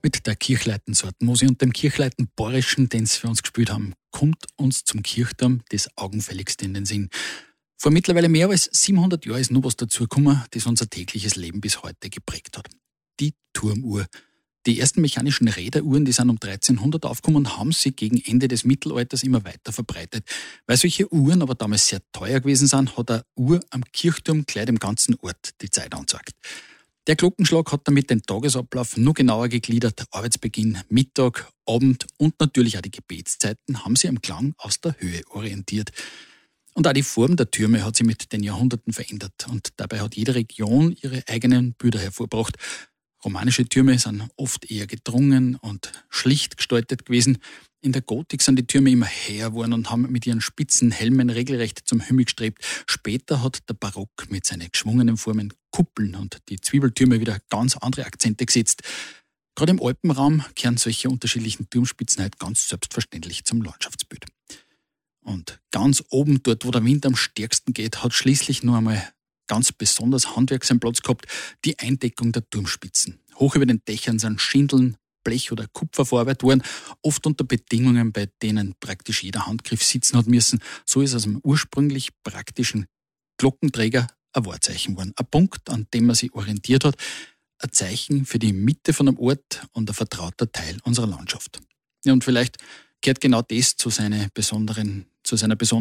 Mit der Kirchleitensortenmusik und dem Kirchleiten-Bayerischen, den sie für uns gespielt haben, kommt uns zum Kirchturm das Augenfälligste in den Sinn. Vor mittlerweile mehr als 700 Jahren ist noch was dazugekommen, das unser tägliches Leben bis heute geprägt hat. Die Turmuhr. Die ersten mechanischen Räderuhren, die sind um 1300 aufgekommen und haben sich gegen Ende des Mittelalters immer weiter verbreitet. Weil solche Uhren aber damals sehr teuer gewesen sind, hat eine Uhr am Kirchturm gleich dem ganzen Ort die Zeit angezeigt. Der Glockenschlag hat damit den Tagesablauf noch genauer gegliedert. Arbeitsbeginn, Mittag, Abend und natürlich auch die Gebetszeiten haben sich am Klang aus der Höhe orientiert. Und auch die Form der Türme hat sich mit den Jahrhunderten verändert. Und dabei hat jede Region ihre eigenen Bilder hervorgebracht. Romanische Türme sind oft eher gedrungen und schlicht gestaltet gewesen. In der Gotik sind die Türme immer heller geworden und haben mit ihren spitzen Helmen regelrecht zum Himmel gestrebt. Später hat der Barock mit seinen geschwungenen Formen, Kuppeln und die Zwiebeltürme wieder ganz andere Akzente gesetzt. Gerade im Alpenraum kehren solche unterschiedlichen Turmspitzen halt ganz selbstverständlich zum Landschaftsbild. Und ganz oben, dort wo der Wind am stärksten geht, hat schließlich noch einmal ganz besonders Handwerk seinen Platz gehabt, die Eindeckung der Turmspitzen. Hoch über den Dächern sind Schindeln, Blech oder Kupfer verarbeitet worden, oft unter Bedingungen, bei denen praktisch jeder Handgriff sitzen hat müssen. So ist aus dem ursprünglich praktischen Glockenträger ein Wahrzeichen geworden. Ein Punkt, an dem man sich orientiert hat, ein Zeichen für die Mitte von einem Ort und ein vertrauter Teil unserer Landschaft. Ja, und vielleicht gehört genau das zu seiner besonderen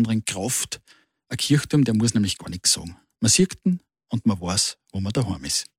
Kraft. Ein Kirchturm, der muss nämlich gar nichts sagen. Man sieht ihn und man weiß, wo man daheim ist.